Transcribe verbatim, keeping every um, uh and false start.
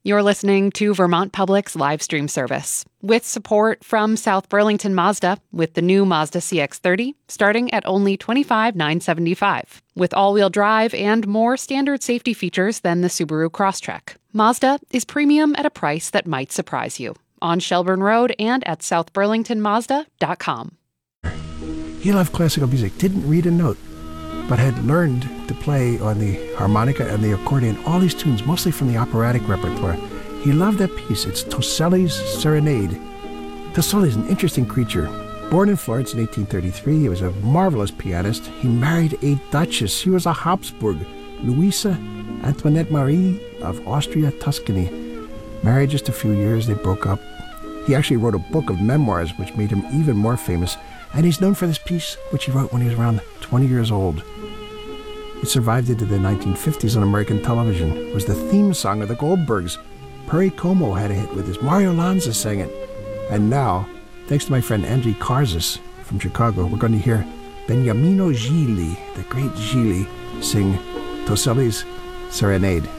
You're listening to Vermont Public's live stream service with support from South Burlington Mazda with the new Mazda C X thirty starting at only twenty-five thousand nine hundred seventy-five dollars. With all-wheel drive and more standard safety features than the Subaru Crosstrek, Mazda is premium at a price that might surprise you. On Shelburne Road and at south burlington mazda dot com. He loved classical music, didn't read a note, but had learned to play on the harmonica and the accordion, all these tunes, mostly from the operatic repertoire. He loved that piece. It's Toselli's Serenade. Toselli is an interesting creature. Born in Florence in eighteen thirty-three, he was a marvelous pianist. He married a duchess. She was a Habsburg, Louisa Antoinette Marie of Austria-Tuscany. Married just a few years, they broke up. He actually wrote a book of memoirs, which made him even more famous. And he's known for this piece, which he wrote when he was around twenty years old. It survived into the nineteen fifties on American television. It was the theme song of the Goldbergs. Perry Como had a hit with this. Mario Lanza sang it. And now, thanks to my friend Angie Karzis from Chicago, we're going to hear Beniamino Gigli, the great Gigli, sing Toselli's Serenade.